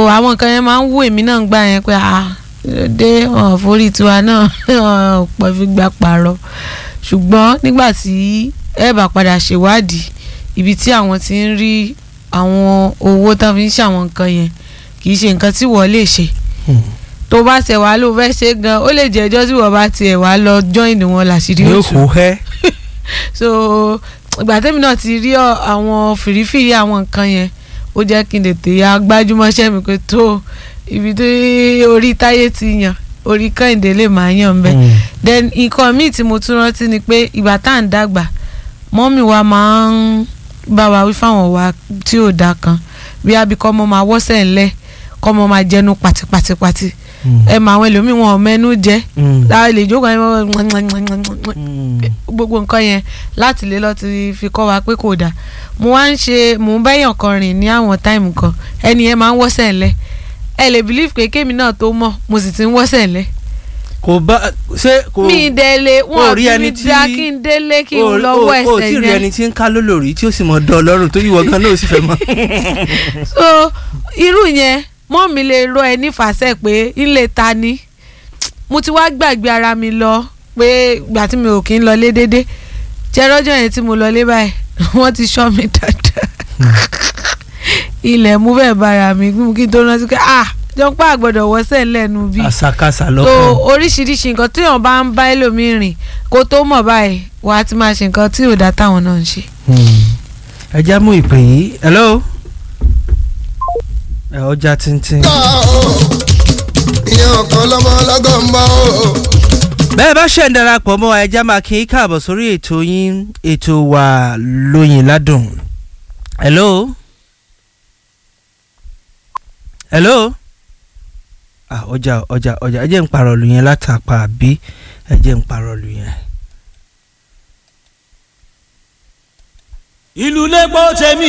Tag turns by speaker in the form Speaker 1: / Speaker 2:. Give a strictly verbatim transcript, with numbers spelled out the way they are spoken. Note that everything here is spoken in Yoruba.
Speaker 1: àwọn nǹkan yẹn máa ń wú èmi náà gbà yẹn pé ah dé ọ̀ forí tiwa náà pọ̀ fi gbà pààrọ̀ ṣùgbọ́n nígbà tí ẹ bá padà ṣèwádìí ibi tí àwọn ti ń rí àwọn owó tán fi ń ṣàwọn nǹkan yẹn kì í ṣe nǹkan tí wọ́n lè ṣe tó bá ṣe wá ló fẹ́ ṣe gan ó lè jẹ́ ẹjọ́ tí wọ́n bá tiẹ̀ wá lọ join wọn làṣírí òtún
Speaker 2: yóò kó hẹ́.
Speaker 1: so ìgbà tẹ́mi náà ti rí àwọn fìrífìrí àwọn nǹkan yẹn ó jẹ́ kí n lè tèyà gbájúmọ́ṣẹ́ mi pé tó ibi tó orí táyé ti yàn orí kẹ́hìndé lè máa yàn bẹ́ẹ̀ then nǹkan míì tí mo tún rántí ni pé ìgbà tá à ń dàgbà mọ́mì wa máa ń bá wa wí fáwọn wa tí ò dáa kan bí abikọ́ ọmọ máa wọ́sẹ̀ ńlẹ̀ kọ́ ọmọ máa jẹnu pàtìpàtìpàtì ẹ mọ àwọn ẹlòmíì wọn ò mẹ́nu jẹ láwọn lè jókòó gbogbo nǹkan yẹn láti lè lọ́ọ́ ti fi kọ́ wa pé kò dáa mo wá ń ṣe mò ń bẹ́yàn kan rìn ní àwọn táìmù kan ẹni yẹn máa ń wọ́sẹ̀ ńlẹ̀ ẹ lè believe pé kémi náà tó mọ̀ mo sì ti ń wọ́sẹ̀ ńlẹ̀
Speaker 2: kò bá ṣe kò
Speaker 1: mi délé wọn bí mi dá kí n délé kí n lọ́wọ́ ẹsẹ̀ yẹn
Speaker 2: o tí rí ẹni tí ń ká lólórí tí ó sì mọ dán ọlọ́run tó yíwọ gan náà ó sì fẹ́ mọ́.
Speaker 1: so irú yẹn mọ́ mi lè rọ ẹ nífàsẹ́ pé ilé ta ni mo ti wá gbàgbé ara mi lọ pé ìgbà tí mi ò kí ń lọ lé déédéé jẹ́ rọ́jọ́ yẹn tí mo lọ lé báyìí wọ́n ti ṣọ́ mi dáadáa ilẹ̀ mú bẹ́ẹ̀ bára mi kí n tó rántí pé ah jọpọ̀ àgbọ̀dọ̀ wọ́sẹ̀ lẹ́nu bí.
Speaker 2: àṣàkáṣà lọ́kàn.
Speaker 1: so oríṣiríṣi nǹkan tí èèyàn bá ń bá ẹlòmíì rìn kó tó mọ̀ báyìí wà á ti máa ṣe nǹkan tí ò dá táwọn náà ń ṣe.
Speaker 2: ẹ já mú ìpè yìí hello ẹ ọjà tíntín.
Speaker 3: ìyẹn ọ̀kan lọ́mọ ọlọ́gọ́ ń bọ̀ o.
Speaker 2: bẹ́ẹ̀ bá ṣe ń darapọ̀ mọ́ ẹ já máa kí í káàbọ̀ sórí ètò yín ètò wa lóyin ládùn. hello hello ah ọjà ọjà ọjà ẹ jẹ́ ń parọ́ lu yẹn látàpá àbí ẹ jẹ́ ń parọ́ lu yẹn.
Speaker 4: ìlú lẹ́gbọ́n tẹ̀mí